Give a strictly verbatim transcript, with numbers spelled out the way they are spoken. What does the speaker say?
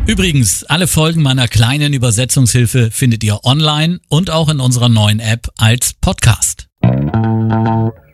Übrigens, alle Folgen meiner kleinen Übersetzungshilfe findet ihr online und auch in unserer neuen App als Podcast.